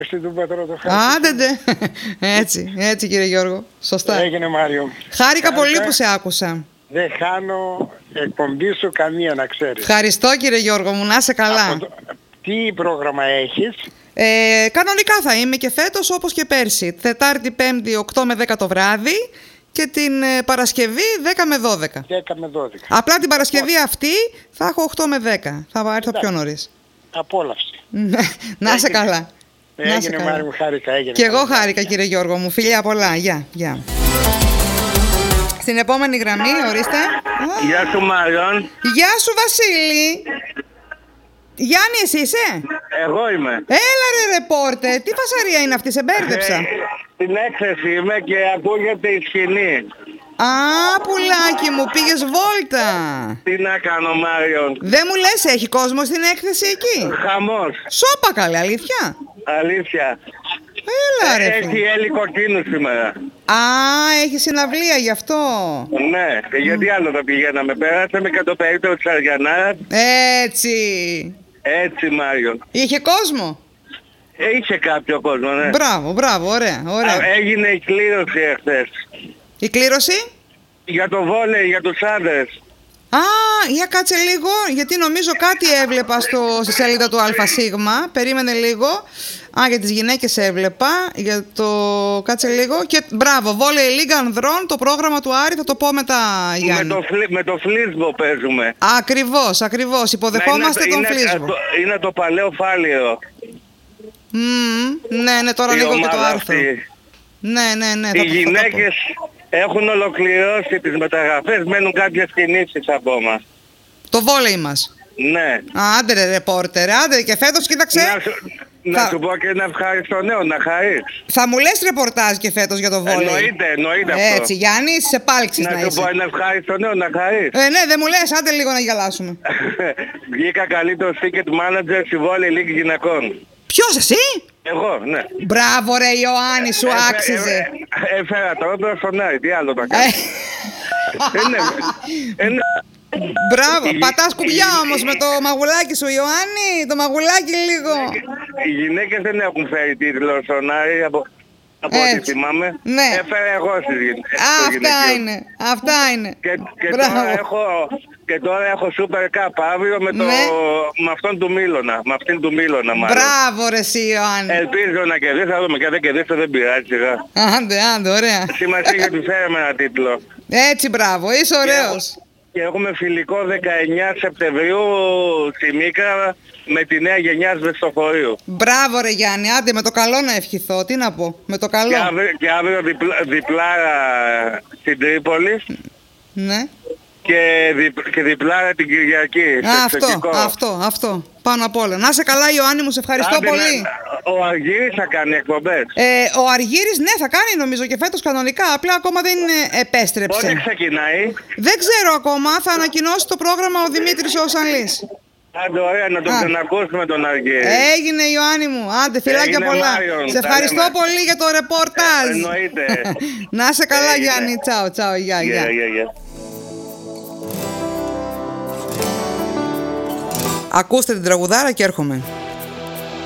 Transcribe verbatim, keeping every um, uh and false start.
Του Πατροδοχάρη. Άντε, ντε. Έτσι, έτσι κύριε Γιώργο. Σωστά. Έγινε, Μάριο. Χάρηκα πολύ που σε άκουσα. Δεν χάνω εκπομπή σου καμία, να ξέρεις. Ευχαριστώ κύριε Γιώργο μου, να είσαι καλά. Το... Τι πρόγραμμα έχεις? Ε, κανονικά θα είμαι και φέτος όπως και πέρσι. Τετάρτη, Πέμπτη, οκτώ με δέκα το βράδυ και την ε, Παρασκευή δέκα με δώδεκα. δέκα με δώδεκα. Απλά την Παρασκευή αυτή θα έχω οκτώ με δέκα. Θα έρθω πιο νωρίς. Απόλαυση. Να είσαι καλά. Έγινε, Μάρη μου, χάρηκα. Έγινε. Και εγώ χάρηκα κύριε Γιώργο μου. Φιλιά πολλά. Γεια, γεια. Στην επόμενη γραμμή, ορίστε. Γεια σου Μάριον. Γεια σου Βασίλη. Γιάννη, εσύ είσαι? Εγώ είμαι. Έλα ρε ρεπόρτε, τι φασαρία είναι αυτή, σε μπέρδεψα. Ε, στην έκθεση είμαι και ακούγεται η σκηνή. Α, πουλάκι μου, πήγες βόλτα. Τι να κάνω Μάριον. Δεν μου λες, έχει κόσμο στην έκθεση εκεί? Χαμός. Σώπα καλέ, αλήθεια? Αλήθεια. Έλα ρε. Έχει Έλλη Κοκκίνου σήμερα. Α, έχει συναυλία γι' αυτό. Ναι, και γιατί άλλο θα πηγαίναμε. Περάσαμε και το περίπτερο της Αργιανάρας. Έτσι. Έτσι Μάριον. Είχε κόσμο? Ε, είχε κάποιο κόσμο, ναι. Μπράβο, μπράβο, ωραία, ωραία. Α, έγινε η κλήρωση εχθές. Η κλήρωση? Για το βόλεϊ, για τους άντρες. Α, για κάτσε λίγο, γιατί νομίζω κάτι έβλεπα στο, στη σελίδα του ΑΣ. Περίμενε λίγο. Α, για τις γυναίκες έβλεπα, για το... κάτσε λίγο. Και μπράβο, βόλεϊ Λίγκα Ανδρών, το πρόγραμμα του Άρη, θα το πω μετά, Γιάννη. Με το, φλι, με το φλίσμπο παίζουμε. Ακριβώς, ακριβώς, υποδεχόμαστε είναι, τον είναι, φλίσμπο. Είναι, είναι το παλαιό Φάληρο. Mm, ναι, ναι, τώρα λίγο και το άρθρο. Αυτή. Ναι, ναι, ναι. Οι θα, γυναίκες θα έχουν ολοκληρώσει τις μεταγραφές, μένουν κάποιες κινήσεις από μας. Το βόλεϊ μας. Ναι. Άντε ρε ρεπόρτερ, άντε και φέτος κοίταξε. Να σου, θα... να σου πω και ένα ευχαριστώ νέο, να χαρείς. Θα μου λες ρεπορτάζ και φέτος για το βόλεϊ. Εννοείται, εννοείται αυτό. Έτσι, Γιάννη, σε πάλξεις να, να είσαι. Να σου πω ένα ευχαριστώ νέο, να χαρείς. Ε, ναι, δεν μου λες, άντε λίγο να γελάσουμε. Βγήκα καλύτερος ticket manager στη Volley League γυναικών. Ποιος, εσύ? Εγώ, ναι. Μπράβο ρε Ιωάννη, σου Έφε, άξιζε. ε, ε, έφερα το όντο στον Άρη, τι άλλο τα κάνω. Είναι... Μπράβο, πατάς κουμπιά όμως με το μαγουλάκι σου Ιωάννη, το μαγουλάκι λίγο. Οι γυναίκες δεν έχουν φέρει τίτλο στον Άρη από, από ό,τι θυμάμαι. Ναι. Έφερα εγώ στις γυναίκες. Αυτά είναι, αυτά είναι. Και, και, τώρα έχω, και τώρα έχω Super Cup αύριο με, το, ναι. με αυτόν του Μίλωνα, με αυτήν του Μίλωνα μάλλον. Μπράβο ρε εσύ Ιωάννη. Ελπίζω να κερδίσω, θα δούμε, και δεν κερδίσω δεν πειράζει σιγά. Άντε, άντε, ωραία. Σημασία γιατί φέραμε ένα τίτλο. Έτσι, μπράβο, είσαι ωραίος. Και έχουμε φιλικό δεκαεννιά Σεπτεμβρίου στη Μίκρα με τη νέα γενιά Σβεστοφορείου. Μπράβο ρε Γιάννη, άντε με το καλό να ευχηθώ, τι να πω, με το καλό. Και αύριο, και αύριο διπλά, διπλάρα στην Τρίπολη. Ναι. Και, δι, και διπλάρα την Κυριακή. Α, αυτό, αυτό, αυτό. Πάνω απ' όλα. Να είσαι καλά Ιωάννη μου, σε ευχαριστώ Άντε, πολύ. Να, ο Αργύρης θα κάνει εκπομπές. Ε, ο Αργύρης ναι θα κάνει νομίζω και φέτος κανονικά, απλά ακόμα δεν επέστρεψε. Πότε ξεκινάει? Δεν ξέρω ακόμα, θα ανακοινώσει το πρόγραμμα ο Δημήτρης ο Σανλής. Άντε ωραία, να τον ξανακούσουμε τον Αργύρη. Έγινε Ιωάννη μου, άντε φιλάκια Έγινε, πολλά. Μάριον, σε ευχαριστώ λέμε. πολύ για το ρεπορτάζ. Ε, εννοείται. Να είσαι καλά Έγινε. Γιάννη, τσάου, τσάου, γεια, γεια. Yeah, yeah, yeah. Ακούστε την τραγουδάρα και έρχομαι.